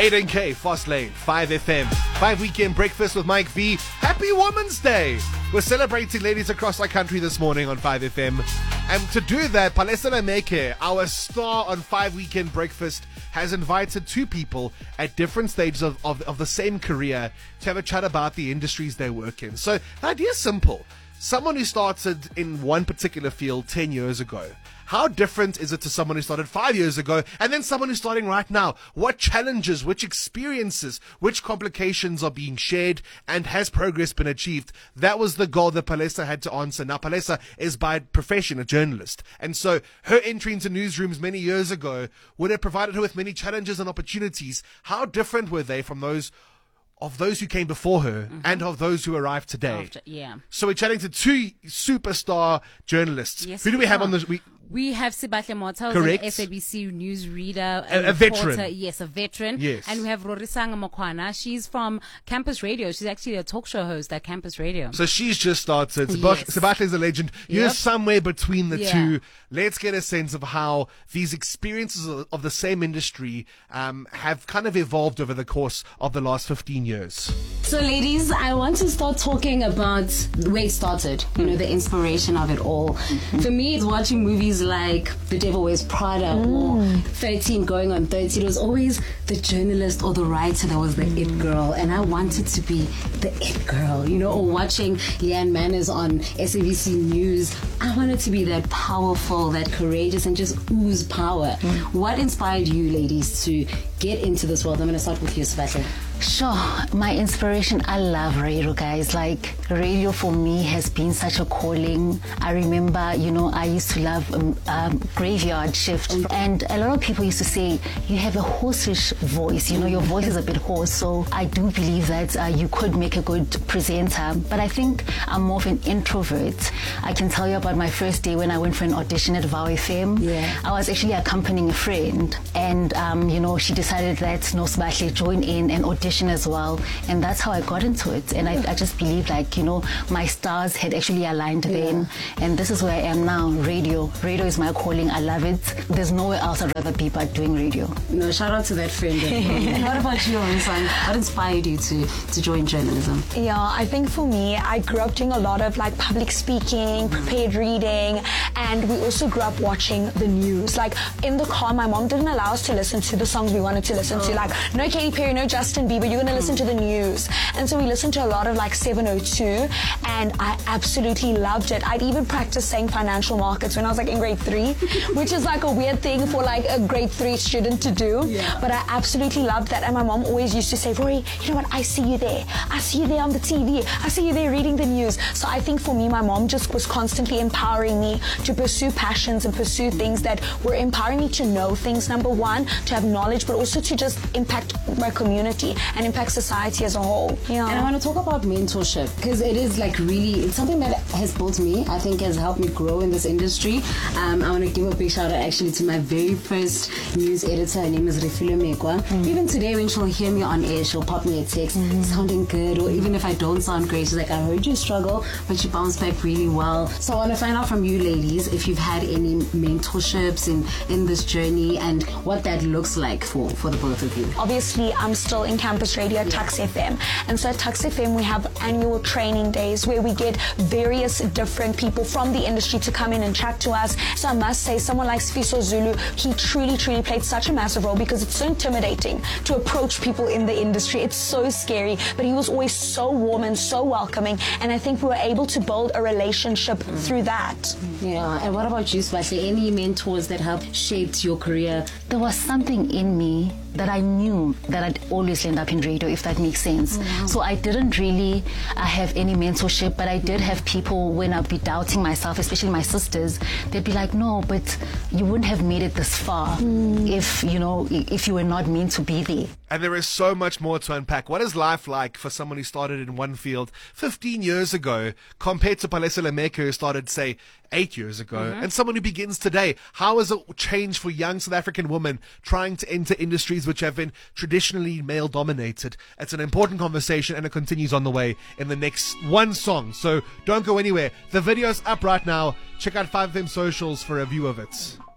8NK, Fast Lane, 5FM, 5 Weekend Breakfast with Mike V. Happy Women's Day! We're celebrating ladies across our country this morning on 5FM. And to do that, Palesa Lemeke, our star on 5 Weekend Breakfast, has invited two people at different stages of the same career to have a chat about the industries they work in. So the idea is simple. Someone who started in one particular field 10 years ago, how different is it to someone who started 5 years ago and then someone who's starting right now? What challenges, which experiences, which complications are being shared, and has progress been achieved? That was the goal that Palesa had to answer. Now, Palesa is by profession a journalist, and so her entry into newsrooms many years ago would have provided her with many challenges and opportunities. How different were they from those who came before her and of those who arrived today? So we're chatting to two superstar journalists. Yes, who do we have on this? We have Sibahle Motha, an SABC news reader, a veteran. Yes, a veteran. Yes. And we have Rorisang Mokwana. She's from Campus Radio. She's actually a talk show host at Campus Radio. So she's just started. Yes. Sibahle is a legend. You're somewhere between the Yeah. two. Let's get a sense of how these experiences of the same industry have kind of evolved over the course of the last 15 years. So, ladies, I want to start talking about where it started, the inspiration of it all. For me, it's watching movies like The Devil Wears Prada or 13 going on 30. It was always the journalist or the writer that was the it girl, and I wanted to be the it girl, or watching Leanne Manners on SABC News. I wanted to be that powerful, that courageous, and just ooze power. What inspired you, ladies, to get into this world? I'm going to start with you, Sibahle. Sure. My inspiration, I love radio, guys. Like, radio for me has been such a calling. I remember, I used to love graveyard shift. And a lot of people used to say, you have a hoarse voice. Your voice is a bit hoarse. So I do believe that you could make a good presenter. But I think I'm more of an introvert. I can tell you about my first day when I went for an audition at VOW FM. Yeah. I was actually accompanying a friend. And, she decided that, no, Sibahle, join in and audition as well, and that's how I got into it. And I just believe my stars had actually aligned then, and this is where I am now. Radio is my calling. I love it. There's nowhere else I'd rather be but doing radio. No, shout out to that friend. What about you, Rorisang? What inspired you to join journalism? Yeah, I think for me, I grew up doing a lot of public speaking, prepared reading, and we also grew up watching the news. In the car, my mom didn't allow us to listen to the songs we wanted to listen to. No Katy Perry, no Justin Bieber, you're going to listen to the news. And so we listened to a lot of 702, and I absolutely loved it. I'd even practiced saying financial markets when I was in grade 3, which is a weird thing for a grade 3 student to do. Yeah. But I absolutely loved that. And my mom always used to say, Rory, you know what, I see you there. I see you there on the TV. I see you there reading the news. So I think for me, my mom just was constantly empowering me to pursue passions and pursue things that were empowering me to know things, number one, to have knowledge, but also to just impact my community and impact society as a whole. Yeah. And I want to talk about mentorship, because it is it's something that has built me, I think has helped me grow in this industry. I want to give a big shout out actually to my very first news editor. Her name is Refilo Mekwa. Even today when she'll hear me on air, she'll pop me a text, sounding good, or even if I don't sound great, she's like, I heard you struggle, but you bounced back really well. So I want to find out from you ladies if you've had any mentorships in this journey and what that looks like for the both of you. Obviously, I'm still in Campus Radio at Tux FM. And so at Tux FM, we have annual training days where we get various different people from the industry to come in and chat to us. So I must say, someone like Sfiso Zulu, he truly played such a massive role, because it's so intimidating to approach people in the industry. It's so scary, but he was always so warm and so welcoming. And I think we were able to build a relationship through that. Yeah. And what about you, Sibahle? Any mentors that have shaped your career? There was something in me that I knew that I'd always end up in radio, if that makes sense. So I didn't really have any mentorship, but I did have people when I'd be doubting myself, especially my sisters. They'd be like, no, but you wouldn't have made it this far if you were not meant to be there. And there is so much more to unpack. What is life like for someone who started in one field 15 years ago compared to Palesa Lemeke, who started, say, 8 years ago, and someone who begins today? How has it changed for young South African women trying to enter industries which have been traditionally male-dominated? It's an important conversation, and it continues on the way in the next one song. So don't go anywhere. The video's up right now. Check out 5FM socials for a view of it.